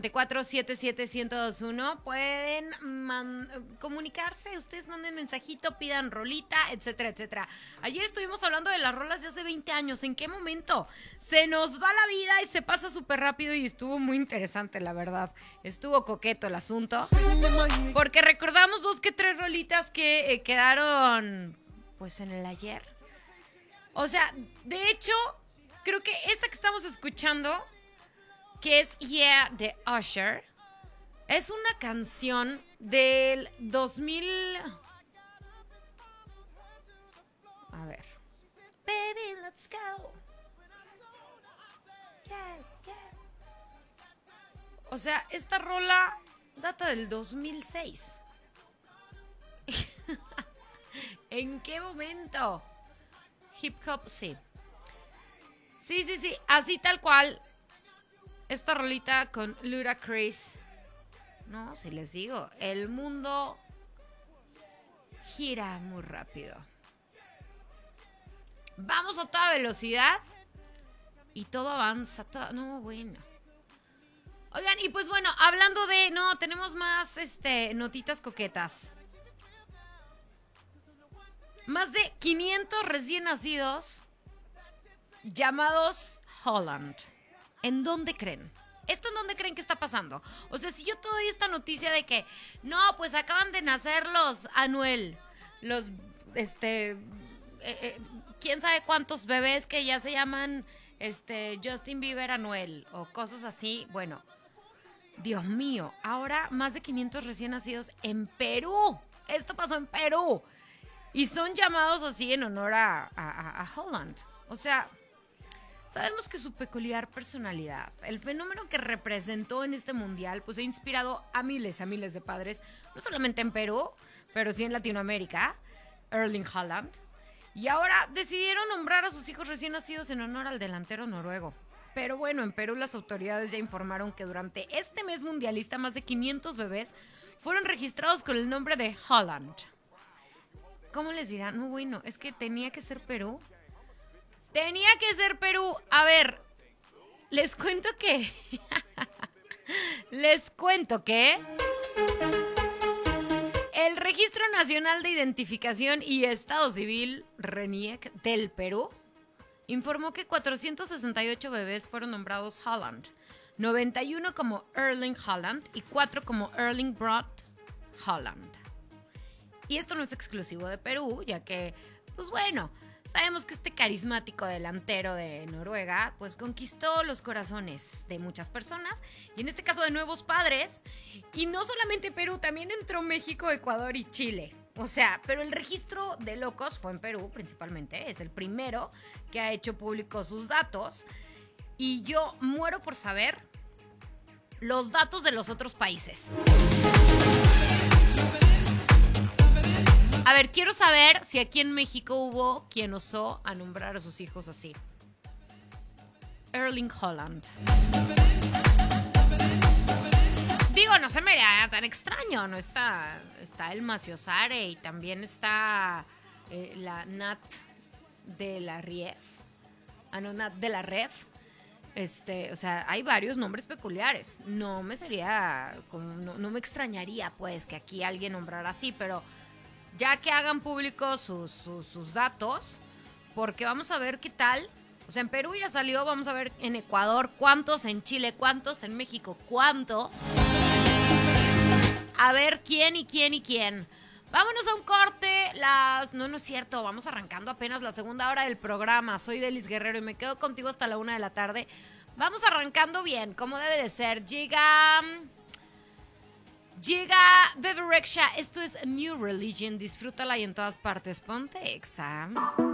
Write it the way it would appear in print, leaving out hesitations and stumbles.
477-1021. Pueden comunicarse, ustedes manden mensajito, pidan rolita, etcétera, etcétera. Ayer estuvimos hablando de las rolas de hace 20 años. ¿En qué momento? Se nos va la vida y se pasa súper rápido y estuvo muy interesante, la verdad. Estuvo coqueto el asunto. Porque recordamos 2 que 3 rolitas que quedaron pues en el ayer. O sea, de hecho, creo que esta que estamos escuchando, que es Yeah de Usher, es una canción del 2000. A ver. Baby, let's go. Yeah, yeah. O sea, esta rola data del 2006. ¿En qué momento? Hip hop, sí. Sí, así tal cual. Esta rolita con Ludacris. No, si les digo, el mundo gira muy rápido. Vamos a toda velocidad y todo avanza. No, bueno. Oigan, y pues bueno, hablando de... No, tenemos más notitas coquetas. Más de 500 recién nacidos llamados Holland. ¿En dónde creen? ¿Esto en dónde creen que está pasando? O sea, si yo te doy esta noticia de que no, pues acaban de nacer los Anuel, los, quién sabe cuántos bebés que ya se llaman, Justin Bieber Anuel o cosas así. Bueno, Dios mío, ahora más de 500 recién nacidos en Perú. Esto pasó en Perú. Y son llamados así en honor a Holland. O sea, sabemos que su peculiar personalidad, el fenómeno que representó en este mundial, pues ha inspirado a miles de padres, no solamente en Perú, pero sí en Latinoamérica, Erling Haaland. Y ahora decidieron nombrar a sus hijos recién nacidos en honor al delantero noruego. Pero bueno, en Perú las autoridades ya informaron que durante este mes mundialista más de 500 bebés fueron registrados con el nombre de Haaland. ¿Cómo les dirán? No, bueno, es que tenía que ser Perú. Tenía que ser Perú. A ver, les cuento que... el Registro Nacional de Identificación y Estado Civil, RENIEC, del Perú, informó que 468 bebés fueron nombrados Haaland, 91 como Erling Haaland y 4 como Erling Braut Haaland. Y esto no es exclusivo de Perú, ya que, pues bueno, sabemos que este carismático delantero de Noruega, pues conquistó los corazones de muchas personas, y en este caso de nuevos padres. Y no solamente Perú, también entró México, Ecuador y Chile. O sea, pero el registro de locos fue en Perú principalmente, es el primero que ha hecho público sus datos. Y yo muero por saber los datos de los otros países. A ver, quiero saber si aquí en México hubo quien osó a nombrar a sus hijos así. Erling Haaland. Digo, no se me haría tan extraño, ¿no? Está el Maciosare y también está la Nat de la Rief. Nat de la Ref. O sea, hay varios nombres peculiares. No me extrañaría, pues, que aquí alguien nombrara así, pero ya que hagan públicos sus datos, porque vamos a ver qué tal. O sea, en Perú ya salió, vamos a ver en Ecuador cuántos, en Chile cuántos, en México cuántos. A ver quién. Vámonos a un corte. No es cierto, vamos arrancando apenas la segunda hora del programa. Soy Delis Guerrero y me quedo contigo hasta la 1 de la tarde. Vamos arrancando bien, como debe de ser. Llega Bebe Rexha, esto es New Religion, disfrútala y en todas partes ponte Exa.